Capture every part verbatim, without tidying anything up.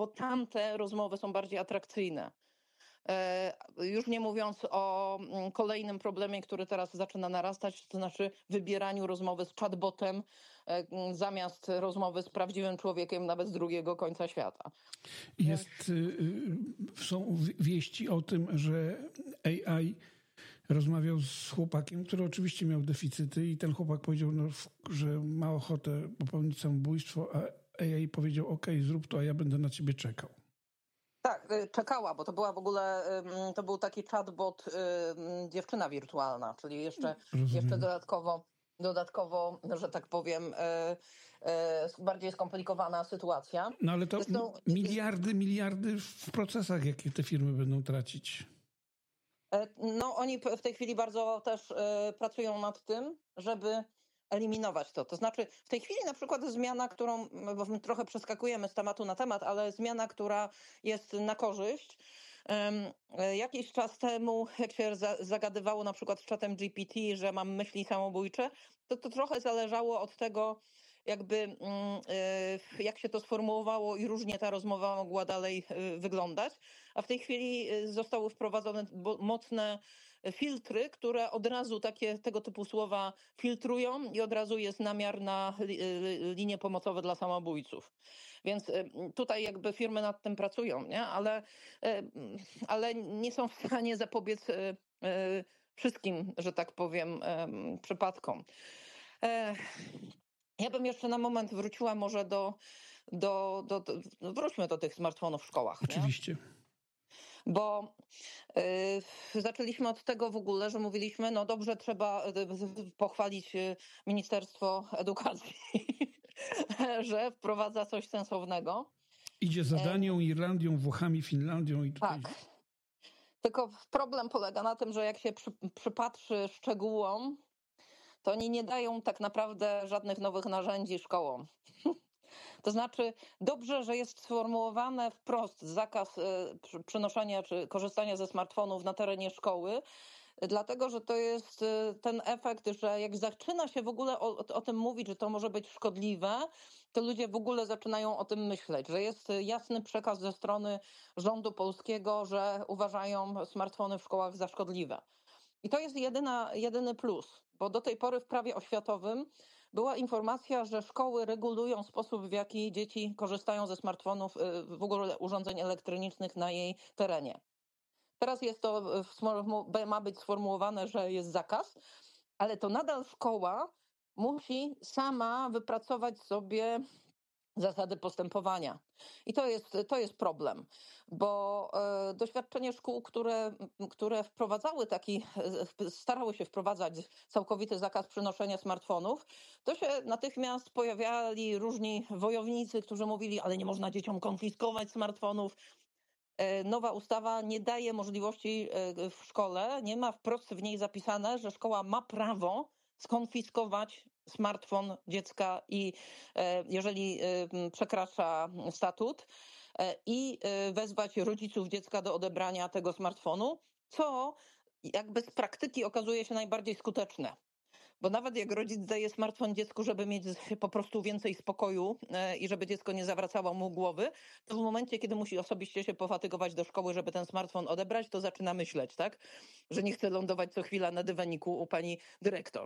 bo tamte rozmowy są bardziej atrakcyjne. Już nie mówiąc o kolejnym problemie, który teraz zaczyna narastać, to znaczy wybieraniu rozmowy z chatbotem zamiast rozmowy z prawdziwym człowiekiem, nawet z drugiego końca świata. Jest, są wieści o tym, że A I rozmawiał z chłopakiem, który oczywiście miał deficyty i ten chłopak powiedział, no, że ma ochotę popełnić samobójstwo, a A I powiedział, okej, zrób to, a ja będę na ciebie czekał. Tak, czekała, bo to była w ogóle, to był taki chatbot dziewczyna wirtualna, czyli jeszcze, jeszcze dodatkowo, dodatkowo, że tak powiem, bardziej skomplikowana sytuacja. No ale to Zresztą, miliardy, miliardy w procesach, jakie te firmy będą tracić. No oni w tej chwili bardzo też pracują nad tym, żeby eliminować to. To znaczy w tej chwili na przykład zmiana, którą, bo my trochę przeskakujemy z tematu na temat, ale zmiana, która jest na korzyść. Jakiś czas temu, jak się zagadywało na przykład z czatem G P T, że mam myśli samobójcze, to to trochę zależało od tego, jakby jak się to sformułowało i różnie ta rozmowa mogła dalej wyglądać. A w tej chwili zostały wprowadzone mocne filtry, które od razu takie tego typu słowa filtrują i od razu jest namiar na li, linie pomocowe dla samobójców. Więc tutaj jakby firmy nad tym pracują, nie? Ale, ale nie są w stanie zapobiec wszystkim, że tak powiem, przypadkom. Ja bym jeszcze na moment wróciła może do, do, do, do wróćmy do tych smartfonów w szkołach. Oczywiście. Nie? Bo y, zaczęliśmy od tego w ogóle, że mówiliśmy, no dobrze, trzeba y, pochwalić Ministerstwo Edukacji, że wprowadza coś sensownego. Idzie za Danią, e... Irlandią, Włochami, Finlandią i tutaj... Tak. Tylko problem polega na tym, że jak się przy, przypatrzy szczegółom, to oni nie dają tak naprawdę żadnych nowych narzędzi szkołom. To znaczy dobrze, że jest sformułowane wprost zakaz przenoszenia czy korzystania ze smartfonów na terenie szkoły, dlatego że to jest ten efekt, że jak zaczyna się w ogóle o, o tym mówić, że to może być szkodliwe, to ludzie w ogóle zaczynają o tym myśleć, że jest jasny przekaz ze strony rządu polskiego, że uważają smartfony w szkołach za szkodliwe. I to jest jedyna, jedyny plus, bo do tej pory w prawie oświatowym była informacja, że szkoły regulują sposób, w jaki dzieci korzystają ze smartfonów, w ogóle urządzeń elektronicznych na jej terenie. Teraz jest to, ma być sformułowane, że jest zakaz, ale to nadal szkoła musi sama wypracować sobie zasady postępowania. I to jest, to jest problem, bo e, doświadczenie szkół, które, które wprowadzały taki, starały się wprowadzać całkowity zakaz przenoszenia smartfonów, to się natychmiast pojawiali różni wojownicy, którzy mówili, ale nie można dzieciom konfiskować smartfonów. E, nowa ustawa nie daje możliwości e, w szkole, nie ma wprost w niej zapisane, że szkoła ma prawo skonfiskować smartfon dziecka i jeżeli przekracza statut i wezwać rodziców dziecka do odebrania tego smartfonu, co jakby z praktyki okazuje się najbardziej skuteczne. Bo nawet jak rodzic daje smartfon dziecku, żeby mieć po prostu więcej spokoju i żeby dziecko nie zawracało mu głowy, to w momencie, kiedy musi osobiście się pofatygować do szkoły, żeby ten smartfon odebrać, to zaczyna myśleć, tak, że nie chce lądować co chwila na dywaniku u pani dyrektor.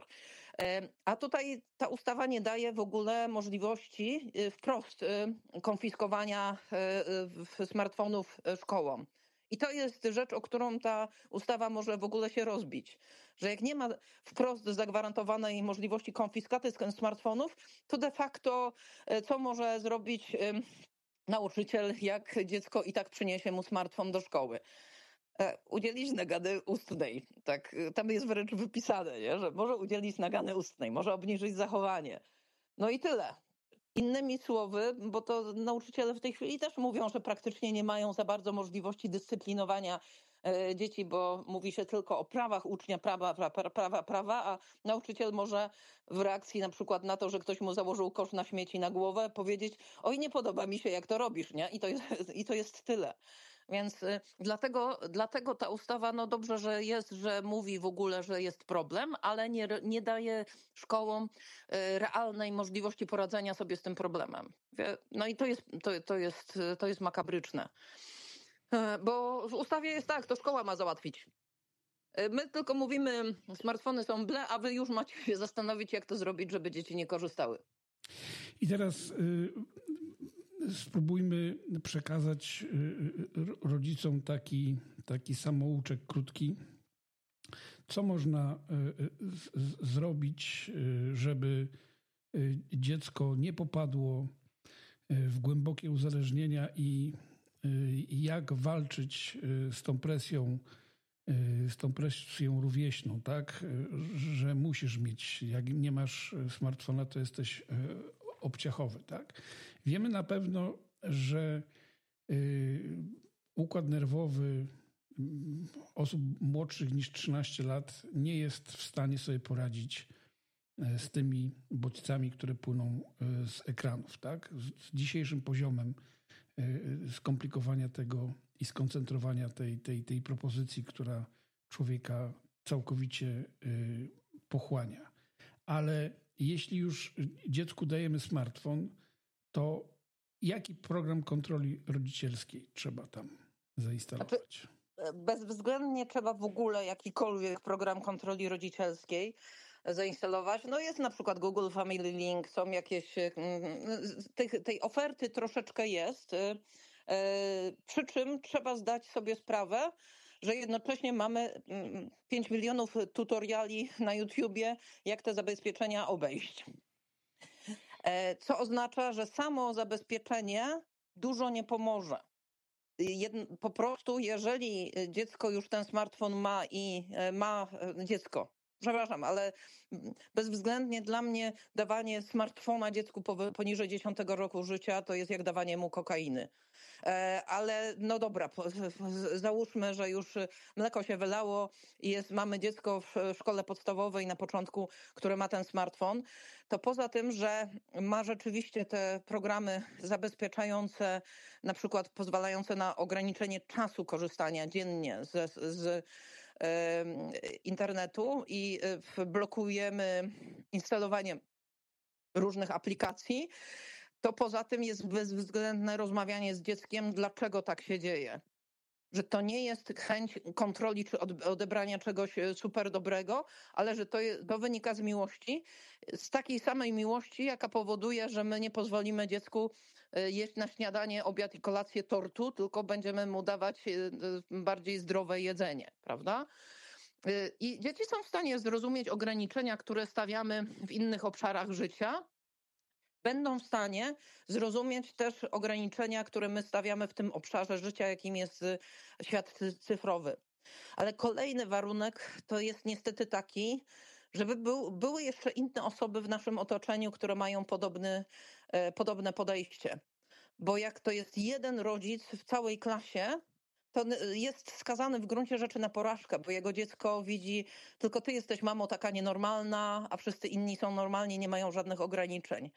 A tutaj ta ustawa nie daje w ogóle możliwości wprost konfiskowania smartfonów szkołom. I to jest rzecz, o którą ta ustawa może w ogóle się rozbić. Że jak nie ma wprost zagwarantowanej możliwości konfiskaty smartfonów, to de facto co może zrobić nauczyciel, jak dziecko i tak przyniesie mu smartfon do szkoły? Udzielić nagany ustnej. Tak, tam jest wręcz wypisane, nie? Że może udzielić nagany ustnej, może obniżyć zachowanie. No i tyle. Innymi słowy, bo to nauczyciele w tej chwili też mówią, że praktycznie nie mają za bardzo możliwości dyscyplinowania dzieci, bo mówi się tylko o prawach ucznia, prawa, prawa, prawa, prawa, a nauczyciel może w reakcji na przykład na to, że ktoś mu założył kosz na śmieci na głowę, powiedzieć: oj, nie podoba mi się, jak to robisz, nie? I to jest, i to jest tyle. Więc y, dlatego, dlatego ta ustawa, no dobrze, że jest, że mówi w ogóle, że jest problem, ale nie, nie daje szkołom y, realnej możliwości poradzenia sobie z tym problemem. Wie- No i to jest, to, to jest, to jest makabryczne. Y, Bo w ustawie jest tak, to szkoła ma załatwić. Y, My tylko mówimy, smartfony są ble, a wy już macie się zastanowić, jak to zrobić, żeby dzieci nie korzystały. I teraz y, spróbujmy przekazać y, rodzicom taki, taki samouczek krótki. Co można y, z, zrobić, y, żeby y, dziecko nie popadło w głębokie uzależnienia i y, jak walczyć y, z tą presją, y, z tą presją rówieśną, tak? Y, Że musisz mieć, jak nie masz smartfona, to jesteś y, obciachowy, tak? Wiemy na pewno, że y, układ nerwowy y, osób młodszych niż trzynaście lat nie jest w stanie sobie poradzić y, z tymi bodźcami, które płyną y, z ekranów, tak? Z, z dzisiejszym poziomem y, skomplikowania tego i skoncentrowania tej, tej, tej propozycji, która człowieka całkowicie y, pochłania. Ale jeśli już dziecku dajemy smartfon, to jaki program kontroli rodzicielskiej trzeba tam zainstalować? Bezwzględnie trzeba w ogóle jakikolwiek program kontroli rodzicielskiej zainstalować. No jest na przykład Google Family Link, są jakieś, tej, tej oferty troszeczkę jest, przy czym trzeba zdać sobie sprawę, że jednocześnie mamy pięć milionów tutoriali na YouTubie, jak te zabezpieczenia obejść. Co oznacza, że samo zabezpieczenie dużo nie pomoże. Jedn- po prostu, jeżeli dziecko już ten smartfon ma i e, ma e, dziecko, przepraszam, ale mm, bezwzględnie dla mnie dawanie smartfona dziecku powy- poniżej dziesiątego roku życia to jest jak dawanie mu kokainy. E, Ale no dobra, po- z- załóżmy, że już mleko się wylało i jest, mamy dziecko w szkole podstawowej na początku, które ma ten smartfon, to poza tym, że ma rzeczywiście te programy zabezpieczające, na przykład pozwalające na ograniczenie czasu korzystania dziennie z, z e, internetu i e, blokujemy instalowanie różnych aplikacji, to poza tym jest bezwzględne rozmawianie z dzieckiem, dlaczego tak się dzieje. Że to nie jest chęć kontroli czy odebrania czegoś super dobrego, ale że to, jest, to wynika z miłości, z takiej samej miłości, jaka powoduje, że my nie pozwolimy dziecku jeść na śniadanie, obiad i kolację tortu, tylko będziemy mu dawać bardziej zdrowe jedzenie, prawda? I dzieci są w stanie zrozumieć ograniczenia, które stawiamy w innych obszarach życia, będą w stanie zrozumieć też ograniczenia, które my stawiamy w tym obszarze życia, jakim jest świat cyfrowy. Ale kolejny warunek to jest niestety taki, żeby był, były jeszcze inne osoby w naszym otoczeniu, które mają podobny, podobne podejście. Bo jak to jest jeden rodzic w całej klasie, to jest skazany w gruncie rzeczy na porażkę, bo jego dziecko widzi, tylko ty jesteś, mamo, taka nienormalna, a wszyscy inni są normalni, nie mają żadnych ograniczeń.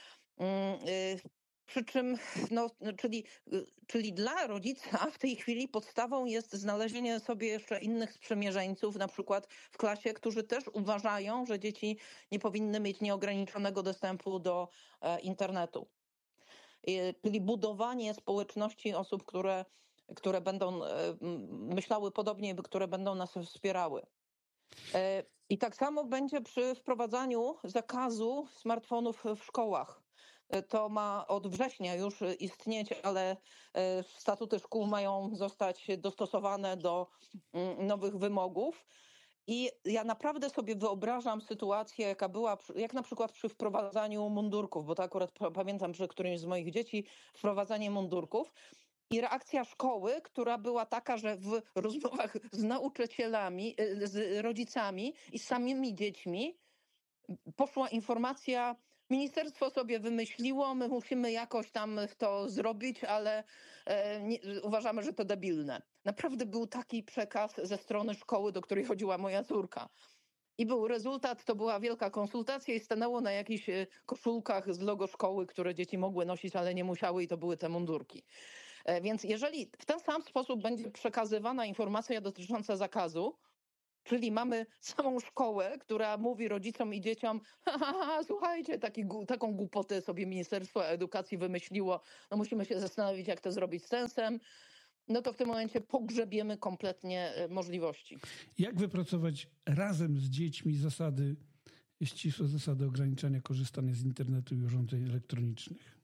Przy czym, no, czyli, czyli dla rodzica w tej chwili podstawą jest znalezienie sobie jeszcze innych sprzymierzeńców, na przykład w klasie, którzy też uważają, że dzieci nie powinny mieć nieograniczonego dostępu do internetu. Czyli budowanie społeczności osób, które, które będą myślały podobnie, które będą nas wspierały. I tak samo będzie przy wprowadzaniu zakazu smartfonów w szkołach. To ma od września już istnieć, ale statuty szkół mają zostać dostosowane do nowych wymogów. I ja naprawdę sobie wyobrażam sytuację, jaka była, jak na przykład przy wprowadzaniu mundurków, bo to akurat pamiętam przy którymś z moich dzieci wprowadzanie mundurków. I reakcja szkoły, która była taka, że w rozmowach z nauczycielami, z rodzicami i z samymi dziećmi poszła informacja: ministerstwo sobie wymyśliło, my musimy jakoś tam to zrobić, ale nie, uważamy, że to debilne. Naprawdę był taki przekaz ze strony szkoły, do której chodziła moja córka. I był rezultat, to była wielka konsultacja i stanęło na jakichś koszulkach z logo szkoły, które dzieci mogły nosić, ale nie musiały, i to były te mundurki. Więc jeżeli w ten sam sposób będzie przekazywana informacja dotycząca zakazu, czyli mamy samą szkołę, która mówi rodzicom i dzieciom, ha, ha, ha, słuchajcie, taki, taką głupotę sobie Ministerstwo Edukacji wymyśliło, no musimy się zastanowić, jak to zrobić z sensem, no to w tym momencie pogrzebiemy kompletnie możliwości. Jak wypracować razem z dziećmi zasady, ścisłe zasady ograniczania korzystania z internetu i urządzeń elektronicznych?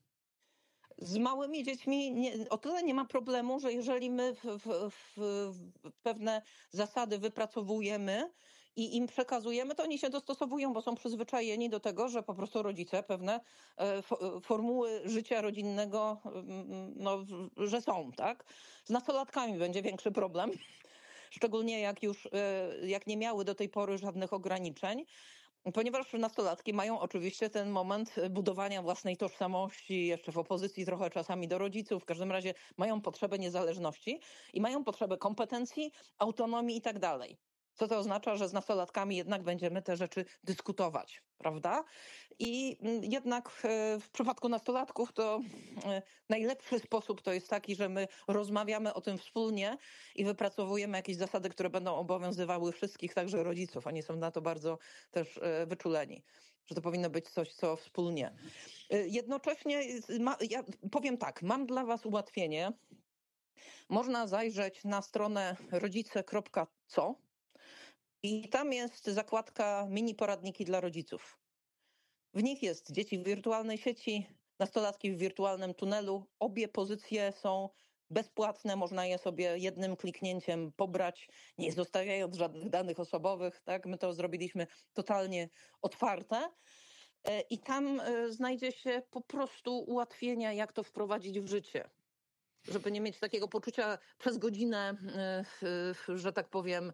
Z małymi dziećmi nie, o tyle nie ma problemu, że jeżeli my w, w, w pewne zasady wypracowujemy i im przekazujemy, to oni się dostosowują, bo są przyzwyczajeni do tego, że po prostu rodzice pewne formuły życia rodzinnego, no, że są, tak? Z nastolatkami będzie większy problem, szczególnie jak już jak nie miały do tej pory żadnych ograniczeń. Ponieważ nastolatki mają oczywiście ten moment budowania własnej tożsamości, jeszcze w opozycji trochę czasami do rodziców, w każdym razie mają potrzebę niezależności i mają potrzebę kompetencji, autonomii i tak dalej. Co to oznacza, że z nastolatkami jednak będziemy te rzeczy dyskutować, prawda? I jednak w przypadku nastolatków to najlepszy sposób to jest taki, że my rozmawiamy o tym wspólnie i wypracowujemy jakieś zasady, które będą obowiązywały wszystkich, także rodziców. Oni są na to bardzo też wyczuleni, że to powinno być coś, co wspólnie. Jednocześnie ma, ja powiem tak, mam dla was ułatwienie. Można zajrzeć na stronę rodzice kropka co i tam jest zakładka mini poradniki dla rodziców. W nich jest dzieci w wirtualnej sieci, nastolatki w wirtualnym tunelu. Obie pozycje są bezpłatne, można je sobie jednym kliknięciem pobrać, nie zostawiając żadnych danych osobowych. Tak? My to zrobiliśmy totalnie otwarte. I tam znajdzie się po prostu ułatwienia, jak to wprowadzić w życie. Żeby nie mieć takiego poczucia przez godzinę, że tak powiem,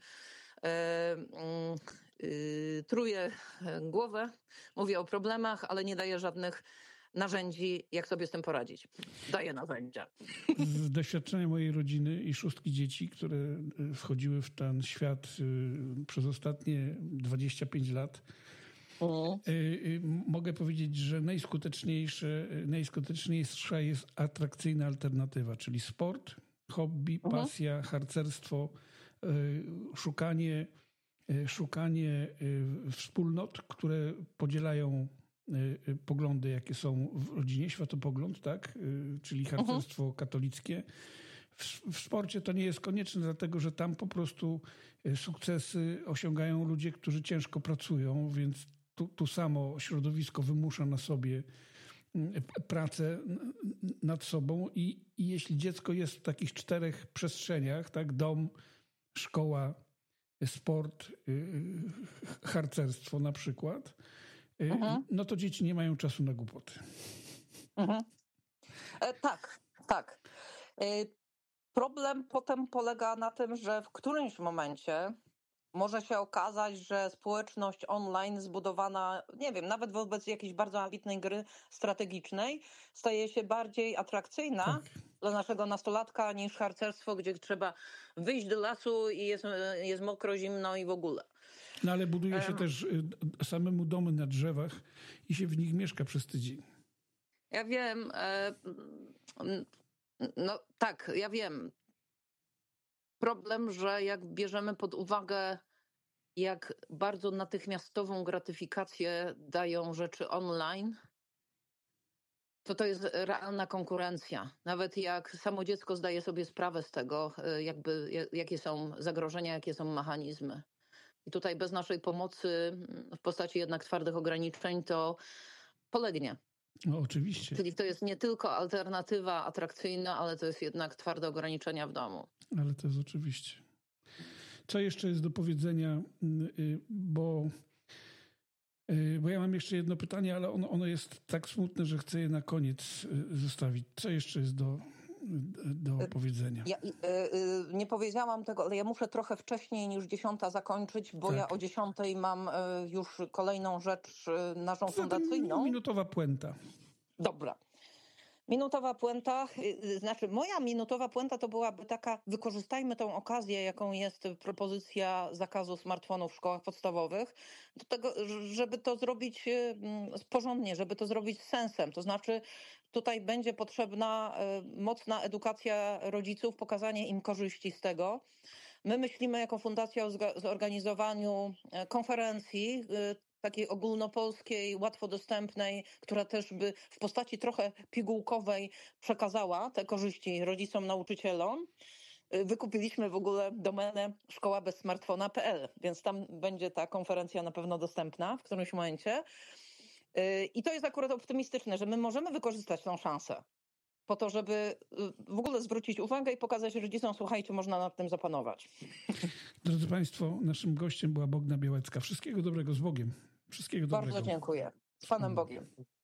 truję głowę, mówię o problemach, ale nie daję żadnych narzędzi, jak sobie z tym poradzić. Daję narzędzia. Z doświadczenia mojej rodziny i szóstki dzieci, które wchodziły w ten świat przez ostatnie dwadzieścia pięć lat, mhm. mogę powiedzieć, że najskuteczniejsze, najskuteczniejsza jest atrakcyjna alternatywa, czyli sport, hobby, mhm. pasja, harcerstwo, szukanie, szukanie wspólnot, które podzielają poglądy, jakie są w rodzinie, światopogląd, tak? Czyli harcerstwo uh-huh. katolickie. W, w sporcie to nie jest konieczne, dlatego że tam po prostu sukcesy osiągają ludzie, którzy ciężko pracują, więc tu, tu samo środowisko wymusza na sobie pracę nad sobą i, i jeśli dziecko jest w takich czterech przestrzeniach, tak? Dom, szkoła, sport, harcerstwo na przykład, mhm. no to dzieci nie mają czasu na głupoty. Mhm. E, tak, tak. E, problem potem polega na tym, że w którymś momencie może się okazać, że społeczność online zbudowana, nie wiem, nawet wobec jakiejś bardzo ambitnej gry strategicznej, staje się bardziej atrakcyjna tak. dla naszego nastolatka niż harcerstwo, gdzie trzeba wyjść do lasu i jest, jest mokro, zimno i w ogóle. No ale buduje się um, też samemu domy na drzewach i się w nich mieszka przez tydzień. Ja wiem, e, no tak, ja wiem. Problem, że jak bierzemy pod uwagę, jak bardzo natychmiastową gratyfikację dają rzeczy online, to to jest realna konkurencja. Nawet jak samo dziecko zdaje sobie sprawę z tego, jakby, jakie są zagrożenia, jakie są mechanizmy. I tutaj bez naszej pomocy w postaci jednak twardych ograniczeń to polegnie. No oczywiście. Czyli to jest nie tylko alternatywa atrakcyjna, ale to jest jednak twarde ograniczenia w domu. Ale to jest oczywiście. Co jeszcze jest do powiedzenia, bo, bo ja mam jeszcze jedno pytanie, ale ono, ono jest tak smutne, że chcę je na koniec zostawić. Co jeszcze jest do, do powiedzenia? Ja y, y, nie powiedziałam tego, ale ja muszę trochę wcześniej niż dziesiąta zakończyć, bo tak. ja o dziesiątej mam y, już kolejną rzecz y, naszą Zatem fundacyjną. Minutowa puenta. Dobra. Minutowa puenta, znaczy moja minutowa puenta to byłaby taka, wykorzystajmy tą okazję, jaką jest propozycja zakazu smartfonów w szkołach podstawowych, do tego, żeby to zrobić porządnie, żeby to zrobić z sensem. To znaczy tutaj będzie potrzebna mocna edukacja rodziców, pokazanie im korzyści z tego. My myślimy jako fundacja o zorganizowaniu konferencji takiej ogólnopolskiej, łatwo dostępnej, która też by w postaci trochę pigułkowej przekazała te korzyści rodzicom, nauczycielom. Wykupiliśmy w ogóle domenę szkoła bez smartfona kropka p l, więc tam będzie ta konferencja na pewno dostępna w którymś momencie. I to jest akurat optymistyczne, że my możemy wykorzystać tą szansę po to, żeby w ogóle zwrócić uwagę i pokazać rodzicom, słuchajcie, można nad tym zapanować. Drodzy Państwo, naszym gościem była Bogna Białecka. Wszystkiego dobrego, z Bogiem. Wszystkiego dobrego. Bardzo dziękuję. Z Panem Bogiem.